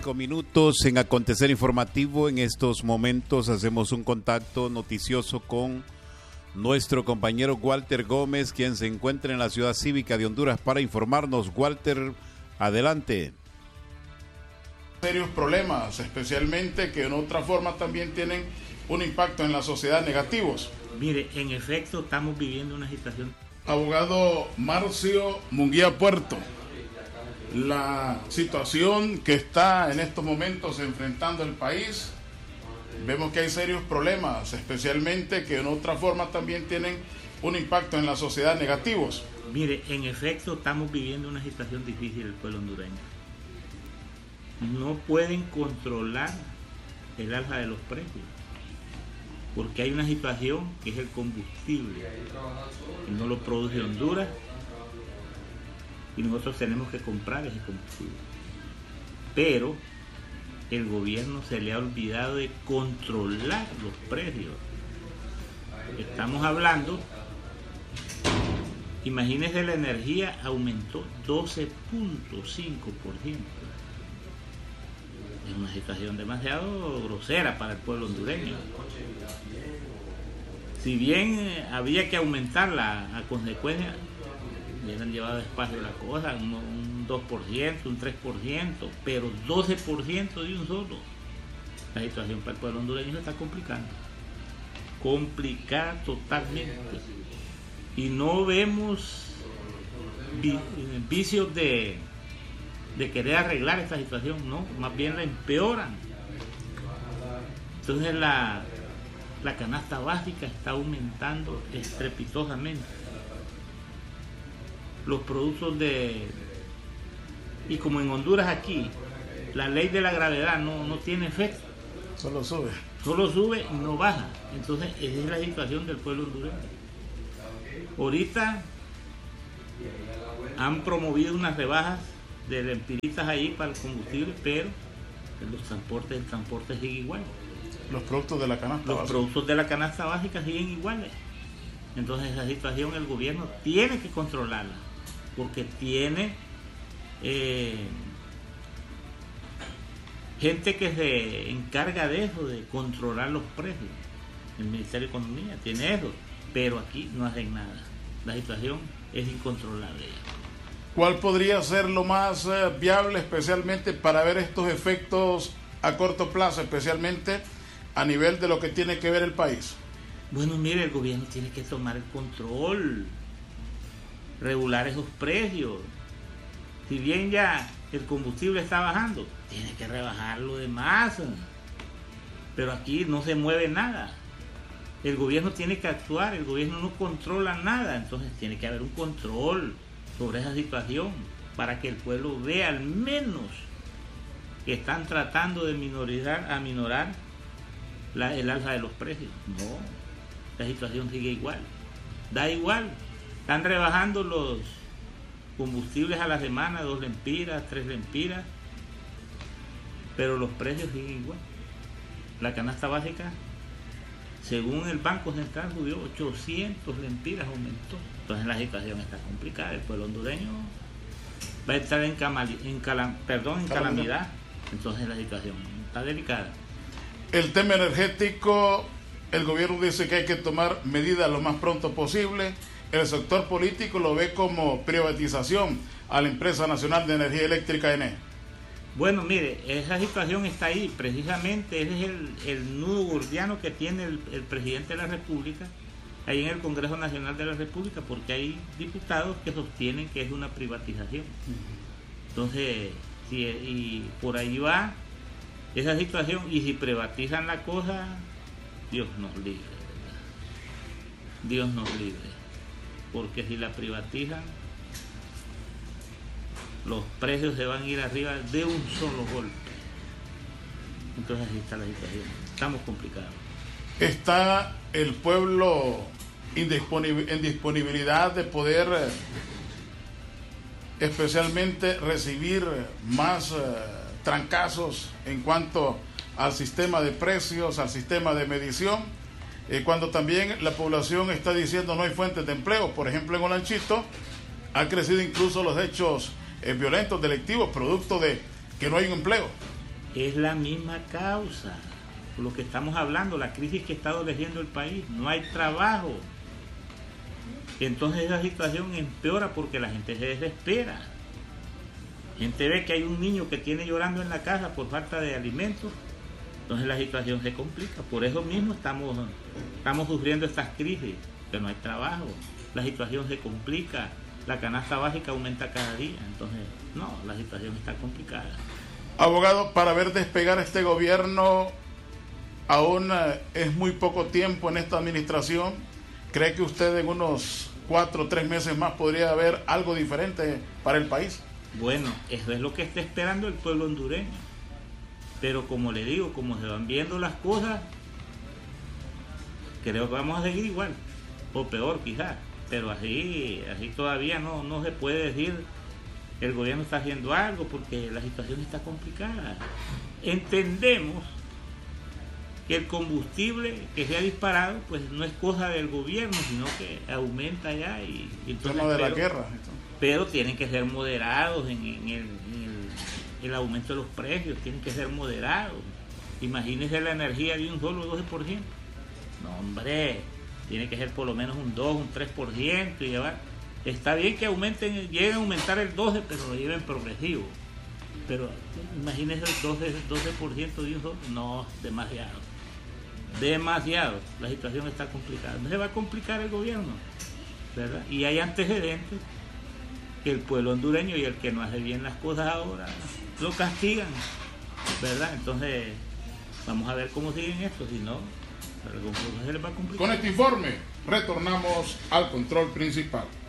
5 en Acontecer Informativo. En estos momentos hacemos un contacto noticioso con nuestro compañero Walter Gómez, quien se encuentra en la Ciudad Cívica de Honduras para informarnos. Walter, adelante. Serios problemas, especialmente que en otra forma también tienen un impacto en la sociedad negativos. Mire, en efecto estamos viviendo una situación. Abogado Marcio Munguía Puerto, la situación que está en estos momentos enfrentando el país, vemos que hay serios problemas, especialmente que en otra forma también tienen un impacto en la sociedad negativos. Mire, en efecto estamos viviendo una situación difícil el pueblo hondureño. No pueden controlar el alza de los precios, porque hay una situación que es el combustible, y no lo produce Honduras, y nosotros tenemos que comprar ese combustible. Pero el gobierno se le ha olvidado de controlar los precios. Estamos hablando, imagínense, la energía aumentó 12.5%. Es una situación demasiado grosera para el pueblo hondureño. Si bien había que aumentarla a consecuencia, le han llevado despacio la cosa, un 2%, un 3%, pero 12% de un solo. La situación para el pueblo hondureño se está complicando. Complicada totalmente. Y no vemos vicios de querer arreglar esta situación, no, más bien la empeoran. Entonces la canasta básica está aumentando estrepitosamente. Los productos y como en Honduras aquí, la ley de la gravedad no tiene efecto. Solo sube y no baja. Entonces esa es la situación del pueblo hondureño. Ahorita han promovido unas rebajas de lempiristas ahí para el combustible, pero el transporte sigue igual. Los productos de la canasta básica siguen iguales. Entonces esa situación el gobierno tiene que controlarla, porque tiene gente que se encarga de eso, de controlar los precios. El Ministerio de Economía tiene eso, pero aquí no hacen nada. La situación es incontrolable. ¿Cuál podría ser lo más viable, especialmente para ver estos efectos a corto plazo, especialmente a nivel de lo que tiene que ver el país? Bueno, mire, el gobierno tiene que tomar el control, regular esos precios. Si bien ya el combustible está bajando, tiene que rebajarlo de más. Pero aquí no se mueve nada. El gobierno tiene que actuar, el gobierno no controla nada, entonces tiene que haber un control sobre esa situación para que el pueblo vea al menos que están tratando de aminorar el alza de los precios. No, la situación sigue igual, da igual. Están rebajando los combustibles a la semana, 2 lempiras, 3 lempiras, pero los precios siguen igual. La canasta básica, según el Banco Central, subió 800 lempiras, aumentó. Entonces la situación está complicada. El pueblo hondureño va a estar en calamidad. Entonces la situación está delicada. El tema energético, el gobierno dice que hay que tomar medidas lo más pronto posible. El sector político lo ve como privatización a la Empresa Nacional de Energía Eléctrica, ENE. Bueno, mire, esa situación está ahí, precisamente ese es el nudo gordiano que tiene el presidente de la República, ahí en el Congreso Nacional de la República, porque hay diputados que sostienen que es una privatización. Entonces, y por ahí va esa situación, y si privatizan la cosa, Dios nos libre, ¿verdad? Dios nos libre, porque si la privatizan, los precios se van a ir arriba de un solo golpe. Entonces así está la situación. Estamos complicados. ¿Está el pueblo en disponibilidad de poder especialmente recibir más trancazos en cuanto al sistema de precios, al sistema de medición? Cuando también la población está diciendo no hay fuentes de empleo. Por ejemplo, en Olanchito han crecido incluso los hechos violentos, delictivos, producto de que no hay un empleo. Es la misma causa, lo que estamos hablando, la crisis que ha estado leyendo el país. No hay trabajo. Entonces esa situación empeora porque la gente se desespera. La gente ve que hay un niño que tiene llorando en la casa por falta de alimentos. Entonces la situación se complica. Por eso mismo estamos sufriendo estas crisis, que no hay trabajo. La situación se complica. La canasta básica aumenta cada día. Entonces, no, la situación está complicada. Abogado, para ver despegar este gobierno, aún es muy poco tiempo en esta administración. ¿Cree que usted en unos 4 o 3 meses más podría haber algo diferente para el país? Bueno, eso es lo que está esperando el pueblo hondureño. Pero como le digo, como se van viendo las cosas, creo que vamos a seguir igual, o peor quizás. Pero así todavía no se puede decir que el gobierno está haciendo algo porque la situación está complicada. Entendemos que el combustible que se ha disparado pues no es cosa del gobierno, sino que aumenta ya y entonces, de la guerra. Pero tienen que ser moderados en el aumento de los precios, tienen que ser moderados. Imagínense la energía de un solo 12%. No, hombre, tiene que ser por lo menos un 2, un 3% y llevar. Está bien que lleguen a aumentar el 12%, pero lo lleven progresivo. Pero imagínense el 12% de un solo. No, demasiado. La situación está complicada. No se va a complicar el gobierno, ¿verdad? Y hay antecedentes que el pueblo hondureño y el que no hace bien las cosas ahora lo castigan, ¿verdad? Entonces vamos a ver cómo siguen esto, si no, se les va a complicar. Con este informe retornamos al control principal.